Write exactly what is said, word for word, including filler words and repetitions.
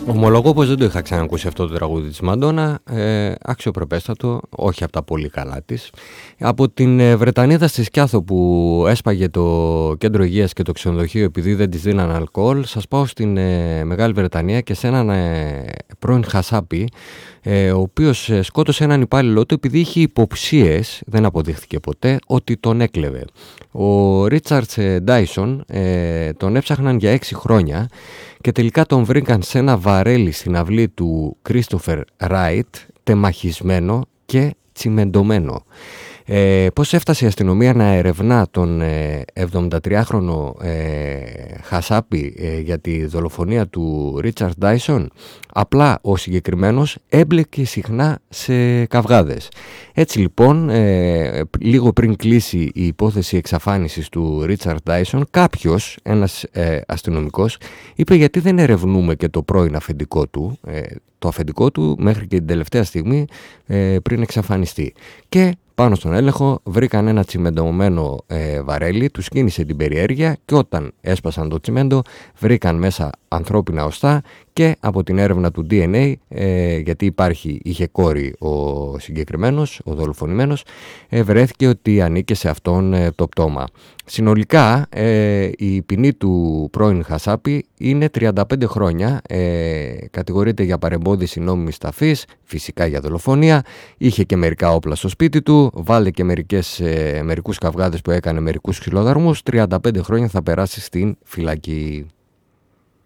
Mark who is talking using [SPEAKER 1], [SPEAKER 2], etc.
[SPEAKER 1] Ομολογώ πως δεν το είχα ξανακούσει αυτό το τραγούδι της Μαντόνα, ε, αξιοπρεπέστατο, όχι από τα πολύ καλά της. Από την ε, Βρετανίδα στη Σκιάθο που έσπαγε το κέντρο υγείας και το ξενοδοχείο επειδή δεν της δίναν αλκοόλ, σας πάω στην ε, Μεγάλη Βρετανία και σε έναν ε, πρώην χασάπι, ε, ο οποίος ε, σκότωσε έναν υπάλληλό του επειδή είχε υποψίες, δεν αποδείχθηκε ποτέ, ότι τον έκλεβε. Ο Ρίτσαρτς Ντάισον ε, τον έψαχναν για έξι χρόνια και τελικά τον βρήκαν σε ένα βαρέλι στην αυλή του Κρίστοφερ Ράιτ, τεμαχισμένο και τσιμεντωμένο. Ε, πώς έφτασε η αστυνομία να ερευνά τον ε, εβδομηντατριάχρονο ε, χασάπι ε, για τη δολοφονία του Ρίτσαρντ Ντάισον? Απλά ο συγκεκριμένος έμπλεκε συχνά σε καυγάδες. Έτσι λοιπόν, ε, λίγο πριν κλείσει η υπόθεση εξαφάνισης του Ρίτσαρντ Ντάισον, κάποιος, ένας ε, αστυνομικός, είπε γιατί δεν ερευνούμε και το πρώην αφεντικό του, ε, το αφεντικό του μέχρι και την τελευταία στιγμή ε, πριν εξαφανιστεί. Και πάνω στον έλεγχο βρήκαν ένα τσιμεντωμένο ε, βαρέλι, τους κίνησε την περιέργεια και όταν έσπασαν το τσιμέντο βρήκαν μέσα ανθρώπινα οστά και από την έρευνα του ντι εν έι, ε, γιατί υπάρχει, είχε κόρη ο συγκεκριμένος, ο δολοφονημένος, ε, βρέθηκε ότι ανήκε σε αυτόν ε, το πτώμα. Συνολικά ε, η ποινή του πρώην χασάπι είναι τριάντα πέντε χρόνια, ε, κατηγορείται για παρεμπόδιση νόμιμης ταφής, φυσικά για δολοφονία, είχε και μερικά όπλα στο σπίτι του, βάλε και μερικές, ε, μερικούς καυγάδες που έκανε, μερικούς ξυλοδαρμούς, τριάντα πέντε χρόνια θα περάσει στην φυλακή.